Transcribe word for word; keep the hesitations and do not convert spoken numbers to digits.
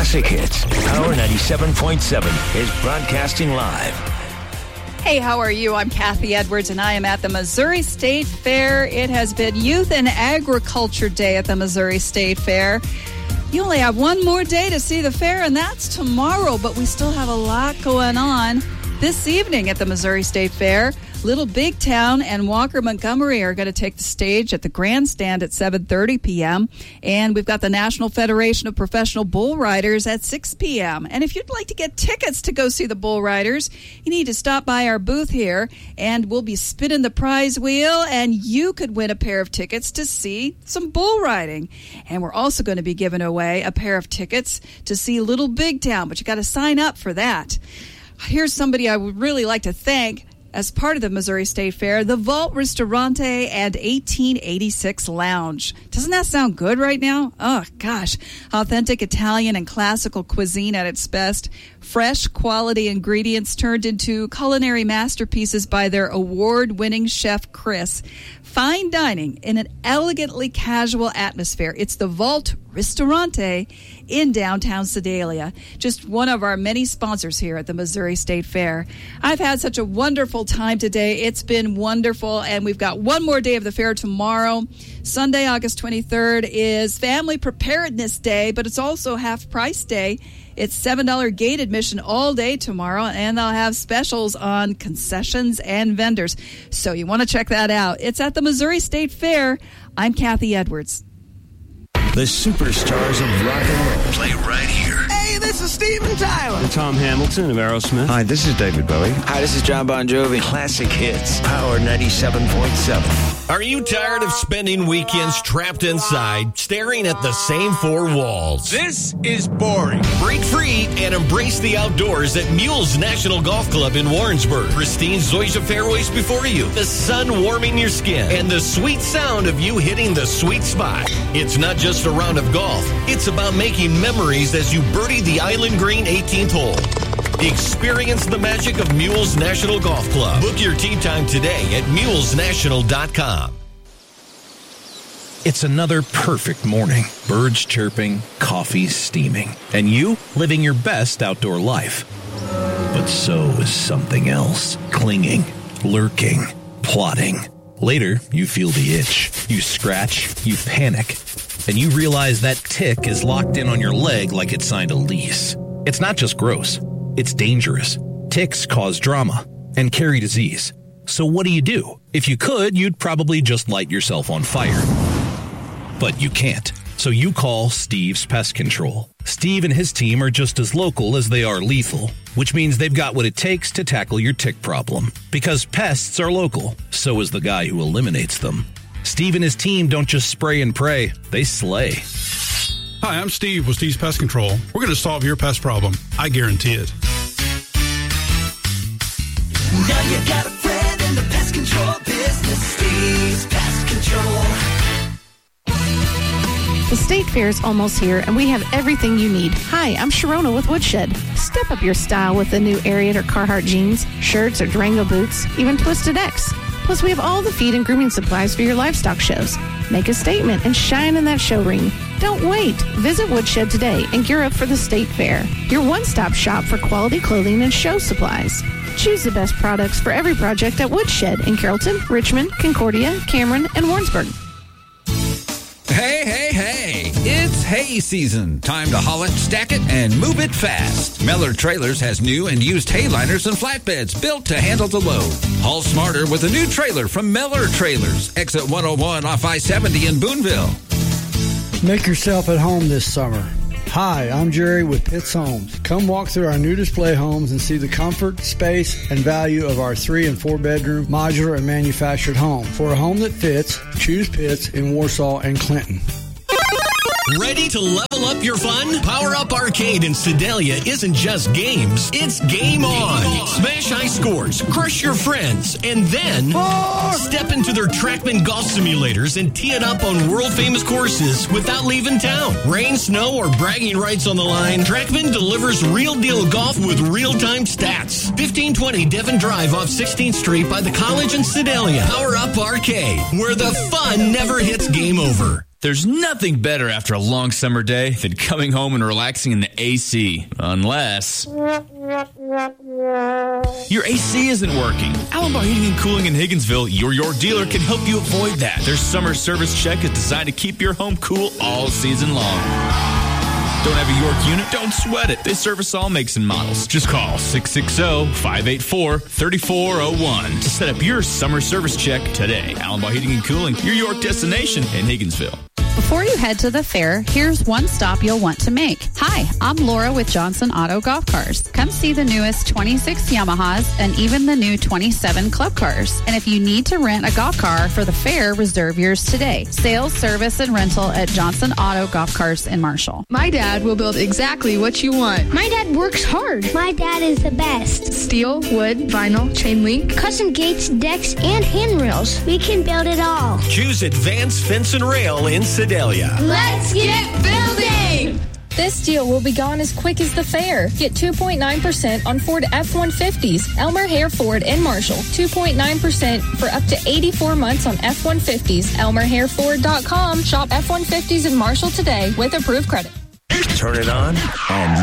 Classic Hits. Power ninety-seven point seven is broadcasting live. Hey, how are you? I'm Kathy Edwards, and I am at the Missouri State Fair. It has been Youth and Agriculture Day at the Missouri State Fair. You only have one more day to see the fair, and that's tomorrow, but we still have a lot going on this evening at the Missouri State Fair. Little Big Town and Walker Montgomery are going to take the stage at the grandstand at seven thirty p.m. And we've got the National Federation of Professional Bull Riders at six p.m. And if you'd like to get tickets to go see the bull riders, you need to stop by our booth here, and we'll be spinning the prize wheel, and you could win a pair of tickets to see some bull riding. And we're also going to be giving away a pair of tickets to see Little Big Town, but you got to sign up for that. Here's somebody I would really like to thank as part of the Missouri State Fair, the Vault Ristorante and eighteen eighty-six Lounge. Doesn't that sound good right now? Oh, gosh. Authentic Italian and classical cuisine at its best. Fresh, quality ingredients turned into culinary masterpieces by their award-winning chef, Chris. Fine dining in an elegantly casual atmosphere. It's the Vault Ristorante in downtown Sedalia. Just one of our many sponsors here at the Missouri State Fair. I've had such a wonderful time today. It's been wonderful, and we've got one more day of the fair tomorrow. Sunday, August twenty-third is Family Preparedness Day, but it's also Half Price Day. It's seven dollars gate admission all day tomorrow, and they'll have specials on concessions and vendors. So you want to check that out. It's at the Missouri State Fair. I'm Kathy Edwards. The superstars of rock and roll play right here. Hey, this is Steven Tyler. I'm Tom Hamilton of Aerosmith. Hi, this is David Bowie. Hi, this is John Bon Jovi. Classic Hits, Power ninety-seven point seven. Are you tired of spending weekends trapped inside, staring at the same four walls? This is boring. Break free and embrace the outdoors at Mules National Golf Club in Warrensburg. Pristine Zoysia fairways before you, the sun warming your skin, and the sweet sound of you hitting the sweet spot. It's not just a round of golf. It's about making memories as you birdie the Island Green eighteenth hole. Experience the magic of Mules National Golf Club. Book your tee time today at mules national dot com. It's another perfect morning. Birds chirping, coffee steaming, and you living your best outdoor life. But so is something else. Clinging, lurking, plotting. Later, you feel the itch. You scratch, you panic, and you realize that tick is locked in on your leg like it signed a lease. It's not just gross. It's dangerous. Ticks cause drama and carry disease. So what do you do? If you could, you'd probably just light yourself on fire. But you can't. So you call Steve's Pest Control. Steve and his team are just as local as they are lethal, which means they've got what it takes to tackle your tick problem. Because pests are local, so is the guy who eliminates them. Steve and his team don't just spray and pray, they slay. Hi, I'm Steve with Steve's Pest Control. We're going to solve your pest problem. I guarantee it. Now you got a friend in the pest control business. Steve's Pest Control. The State Fair is almost here, and we have everything you need. Hi, I'm Sharona with Woodshed. Step up your style with the new Ariat or Carhartt jeans, shirts or Durango boots, even Twisted X. Plus, we have all the feed and grooming supplies for your livestock shows. Make a statement and shine in that show ring. Don't wait. Visit Woodshed today and gear up for the State Fair, your one-stop shop for quality clothing and show supplies. Choose the best products for every project at Woodshed in Carrollton, Richmond, Concordia, Cameron, and Warrensburg. Hey, hey, hey, it's hay season. Time to haul it, stack it, and move it fast. Meller Trailers has new and used hay liners and flatbeds built to handle the load. Haul smarter with a new trailer from Meller Trailers. Exit one oh one off I seventy in Boonville. Make yourself at home this summer. Hi, I'm Jerry with Pitts Homes. Come walk through our new display homes and see the comfort, space, and value of our three and four bedroom modular and manufactured home. For a home that fits, choose Pitts in Warsaw and Clinton. Ready to level up your fun? Power Up Arcade in Sedalia isn't just games, it's game on. Smash high scores, crush your friends, and then More. Step into their Trackman golf simulators and tee it up on world-famous courses without leaving town. Rain, snow, or bragging rights on the line, Trackman delivers real-deal golf with real-time stats. fifteen twenty Devon Drive off sixteenth Street by the College in Sedalia. Power Up Arcade, where the fun never hits game over. There's nothing better after a long summer day than coming home and relaxing in the A C. Unless your A C isn't working. Allenbaugh Heating and Cooling in Higginsville, your York dealer, can help you avoid that. Their summer service check is designed to keep your home cool all season long. Don't have a York unit? Don't sweat it. They service all makes and models. Just call six six zero, five eight four, three four zero one to set up your summer service check today. Allenbaugh Heating and Cooling, your York destination in Higginsville. Before you head to the fair, here's one stop you'll want to make. Hi, I'm Laura with Johnson Auto Golf Cars. Come see the newest twenty-six Yamahas and even the new twenty-seven Club Cars. And if you need to rent a golf car for the fair, reserve yours today. Sales, service, and rental at Johnson Auto Golf Cars in Marshall. My dad will build exactly what you want. My dad works hard. My dad is the best. Steel, wood, vinyl, chain link, custom gates, decks, and handrails. We can build it all. Choose Advanced Fence and Rail in Sedalia. Let's get building! This deal will be gone as quick as the fair. Get two point nine percent on Ford F one fifties, Elmer Hare Ford in Marshall. two point nine percent for up to eighty-four months on F one fifties. Elmer Hare Ford dot com. Shop F one fifties in Marshall today with approved credit. Turn it on and